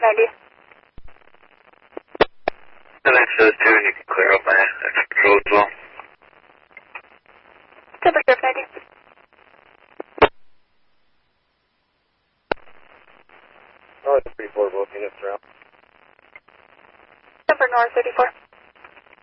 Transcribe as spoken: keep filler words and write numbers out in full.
ninety. And that says two, and you can clear up my extra patrol as well. Temper Sheriff ninety. North thirty-four, both units around. Temper North thirty-four.